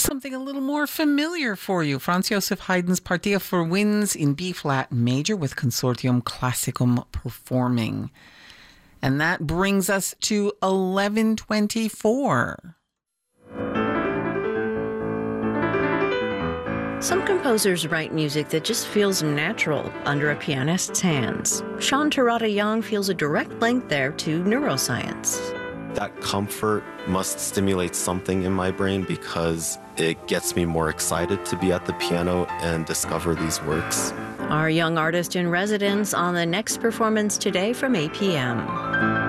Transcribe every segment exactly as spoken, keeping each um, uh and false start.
something a little more familiar for you. Franz Josef Haydn's Partia for Winds in B-flat major with Consortium Classicum performing. And that brings us to eleven twenty-four. Some composers write music that just feels natural under a pianist's hands. Sean Terada Young feels a direct link there to neuroscience. That comfort must stimulate something in my brain because it gets me more excited to be at the piano and discover these works. Our young artist in residence on the next performance today from eight p.m.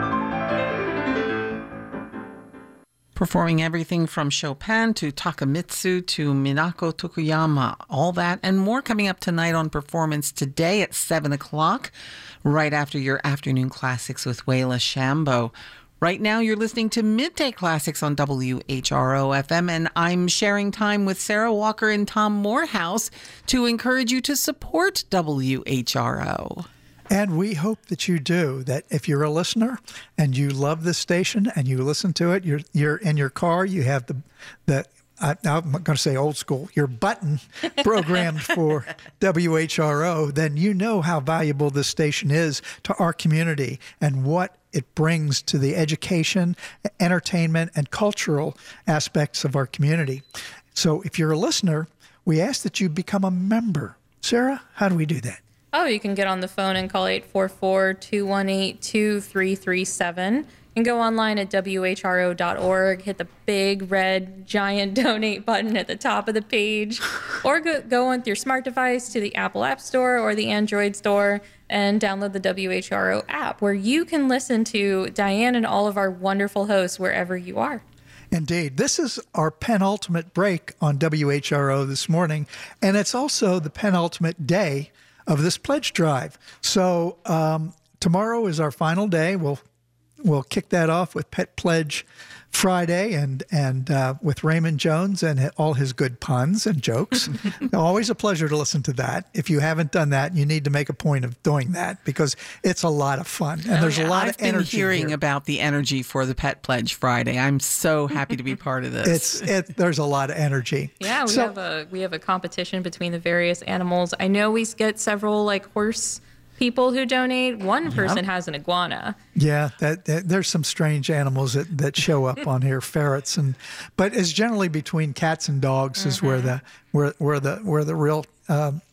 Performing everything from Chopin to Takemitsu to Minako Tokuyama. All that and more coming up tonight on Performance Today at seven o'clock, right after your afternoon classics with Wayla Shambo. Right now, you're listening to Midday Classics on W H R O F M, and I'm sharing time with Sarah Walker and Tom Morehouse to encourage you to support W H R O. And we hope that you do, that if you're a listener and you love this station and you listen to it, you're you're in your car, you have the, the I, I'm going to say old school, your button programmed for W H R O, then you know how valuable this station is to our community and what it brings to the education, entertainment, and cultural aspects of our community. So if you're a listener, we ask that you become a member. Sarah, how do we do that? Oh, you can get on the phone and call eight four four, two one eight, two three three seven and go online at W H R O dot org, hit the big red giant donate button at the top of the page, or go, go with your smart device to the Apple App Store or the Android Store and download the W H R O app where you can listen to Diane and all of our wonderful hosts wherever you are. Indeed. This is our penultimate break on W H R O this morning, and it's also the penultimate day of this pledge drive. So um, tomorrow is our final day. We'll we'll kick that off with Pet Pledge Friday and and uh, with Raymond Jones and all his good puns and jokes. Always a pleasure to listen to that. If you haven't done that, you need to make a point of doing that because it's a lot of fun and there's oh, yeah. a lot I've of energy. I've been hearing here. about the energy for the Pet Pledge Friday. I'm so happy to be part of this. It's it. There's a lot of energy. Yeah, we so, have a we have a competition between the various animals. I know we get several like horse people who donate. One person yep. has an iguana. Yeah, that, that there's some strange animals that, that show up on here, ferrets, and but it's generally between cats and dogs mm-hmm. is where the where where the where the real um,